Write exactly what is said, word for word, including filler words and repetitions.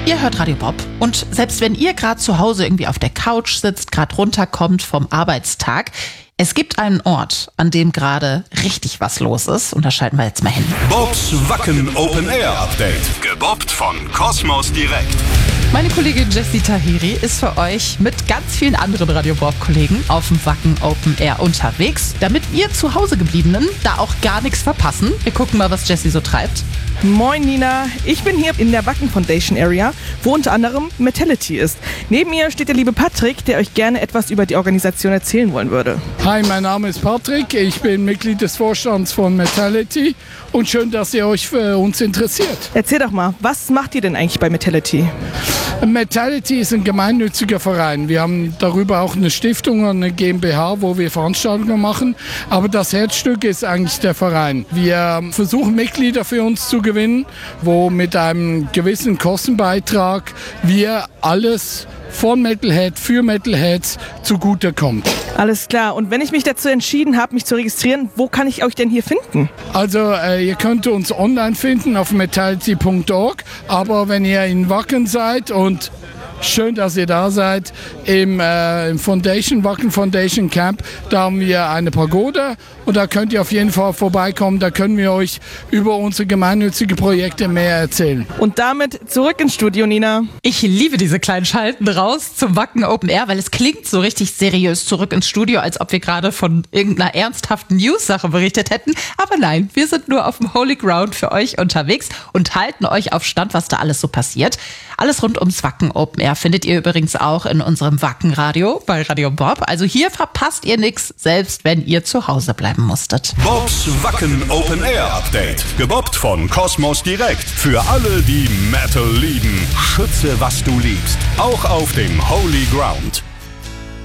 Ihr hört Radio Bob und selbst wenn ihr gerade zu Hause irgendwie auf der Couch sitzt, gerade runterkommt vom Arbeitstag, es gibt einen Ort, an dem gerade richtig was los ist und da schalten wir jetzt mal hin. Bobs Wacken Open Air Update. Gebobbt von Kosmos Direkt. Meine Kollegin Jessie Tahiri ist für euch mit ganz vielen anderen Radio Bob-Kollegen auf dem Wacken Open Air unterwegs, damit wir zu Hause gebliebenen da auch gar nichts verpassen. Wir gucken mal, was Jessie so treibt. Moin Nina, ich bin hier in der Wacken Foundation Area, wo unter anderem Metality ist. Neben mir steht der liebe Patrick, der euch gerne etwas über die Organisation erzählen wollen würde. Hi, mein Name ist Patrick, ich bin Mitglied des Vorstands von Metality und schön, dass ihr euch für uns interessiert. Erzähl doch mal, was macht ihr denn eigentlich bei Metality? Metality ist ein gemeinnütziger Verein. Wir haben darüber auch eine Stiftung und eine GmbH, wo wir Veranstaltungen machen. Aber das Herzstück ist eigentlich der Verein. Wir versuchen Mitglieder für uns zu gewinnen, wo mit einem gewissen Kostenbeitrag wir alles von Metalhead für Metalheads zugutekommt. Alles klar. Und wenn ich mich dazu entschieden habe, mich zu registrieren, wo kann ich euch denn hier finden? Also äh, ihr könnt uns online finden auf metality punkt org, aber wenn ihr in Wacken seid und schön, dass ihr da seid, im, äh, im Foundation, Wacken Foundation Camp, da haben wir eine Pagode und da könnt ihr auf jeden Fall vorbeikommen, da können wir euch über unsere gemeinnützige Projekte mehr erzählen. Und damit zurück ins Studio, Nina. Ich liebe diese kleinen Schalten raus zum Wacken Open Air, weil es klingt so richtig seriös zurück ins Studio, als ob wir gerade von irgendeiner ernsthaften News-Sache berichtet hätten. Aber nein, wir sind nur auf dem Holy Ground für euch unterwegs und halten euch auf Stand, was da alles so passiert. Alles rund ums Wacken Open Air findet ihr übrigens auch in unserem Wacken-Radio bei Radio Bob. Also hier verpasst ihr nichts, selbst wenn ihr zu Hause bleiben musstet. Bobs Wacken Open Air Update. Gebobbt von Kosmos Direkt. Für alle, die Metal lieben. Schütze, was du liebst. Auch auf dem Holy Ground.